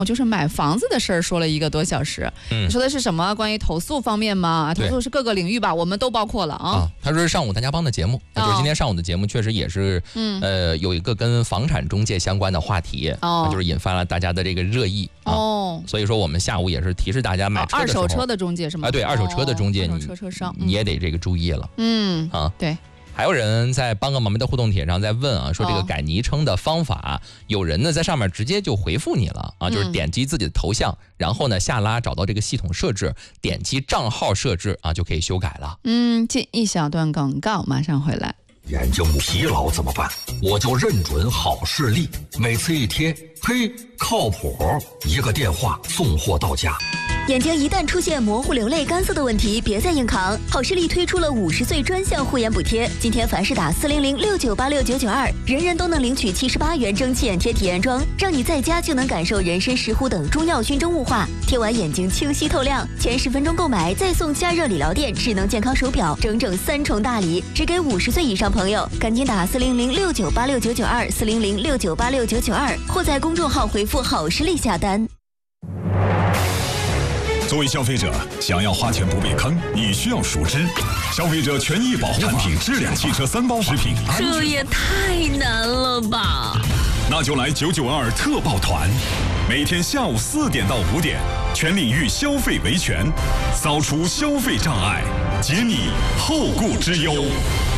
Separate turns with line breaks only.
我就是买房子的事儿说了1个多小时。你说的是什么？关于投诉方面吗？投诉是各个领域吧，我们都包括了啊。
他说是上午大家帮的节目，就是今天上午的节目确实也是，有一个跟房产中介相关的话题，就是引发了大家的这个热议所以说我们下午也是提示大家买车的时候，
二手车的中介是吗？
对，二手车的中介，
车商
你也得这个注意了。
对。
还有人在帮个忙的互动帖上在问说这个改昵称的方法，有人呢在上面直接就回复你了就是点击自己的头像，然后呢下拉找到这个系统设置，点击账号设置就可以修改了。
进一小段广告，马上回来。
眼睛疲劳怎么办？我就认准好视力，每次一贴，嘿，靠谱，1个电话送货到家。
眼睛一旦出现模糊、流泪、干涩的问题，别再硬扛。好视力推出了50岁专项护眼补贴，今天凡是打40069869992，人人都能领取78元蒸汽眼贴体验装，让你在家就能感受人参、石斛等中药熏蒸雾化，贴完眼睛清晰透亮。前10分钟购买再送加热理疗垫、智能健康手表，整整3重大礼，只给50岁以上朋友。赶紧打40069869992，40069869992，或在公众号回复好视力下单。
作为消费者，想要花钱不被坑，你需要熟知消费者权益保护产品质量汽车3包食品。
这也太难了吧！
那就来992特报团，每天下午4点到5点，全领域消费维权，扫除消费障碍，解你后顾之忧。